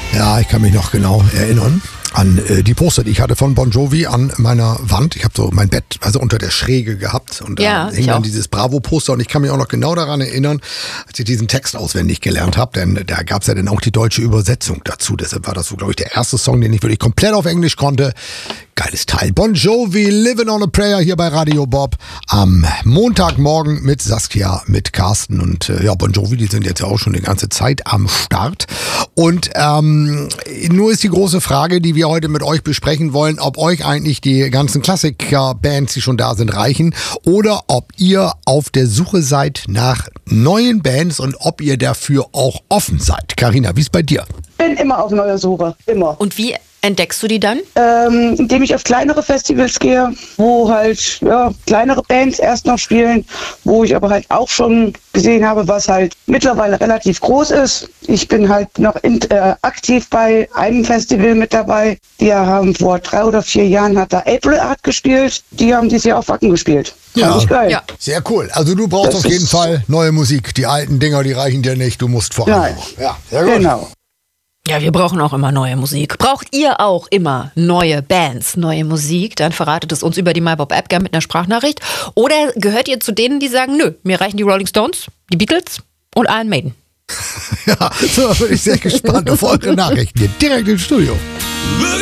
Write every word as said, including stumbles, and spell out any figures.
Ja, ich kann mich noch genau erinnern an äh, die Poster, die ich hatte von Bon Jovi an meiner Wand. Ich habe so mein Bett also unter der Schräge gehabt und da Ja, hing ich dann auch. dieses Bravo-Poster und ich kann mich auch noch genau daran erinnern, als ich diesen Text auswendig gelernt habe, denn da gab es ja dann auch die deutsche Übersetzung dazu. Deshalb war das so, glaube ich, der erste Song, den ich wirklich komplett auf Englisch konnte. Geiles Teil. Bon Jovi, Living on a Prayer hier bei Radio Bob am Montagmorgen mit Saskia, mit Carsten und äh, ja, Bon Jovi, die sind jetzt ja auch schon die ganze Zeit am Start. Und ähm, nur ist die große Frage, die wir heute mit euch besprechen wollen, ob euch eigentlich die ganzen Klassiker-Bands, die schon da sind, reichen oder ob ihr auf der Suche seid nach neuen Bands und ob ihr dafür auch offen seid. Carina, wie ist bei dir? Bin immer auf neuer Suche, immer. Und wie entdeckst du die dann? Ähm, indem ich auf kleinere Festivals gehe, wo halt ja, kleinere Bands erst noch spielen, wo ich aber halt auch schon gesehen habe, was halt mittlerweile relativ groß ist. Ich bin halt noch in, äh, aktiv bei einem Festival mit dabei. Die haben vor drei oder vier Jahren hat da April Art gespielt. Die haben dieses Jahr auf Wacken gespielt. Ja. Fand ich geil. Ja. Sehr cool. Also du brauchst Das auf jeden ist- Fall neue Musik. Die alten Dinger, die reichen dir nicht. Du musst voran. Nein. Ja, sehr gut. Genau. Ja, wir brauchen auch immer neue Musik. Braucht ihr auch immer neue Bands, neue Musik? Dann verratet es uns über die MyBob-App gerne mit einer Sprachnachricht. Oder gehört ihr zu denen, die sagen, nö, mir reichen die Rolling Stones, die Beatles und Iron Maiden? Ja, so bin ich sehr gespannt auf eure Nachrichten hier direkt im Studio.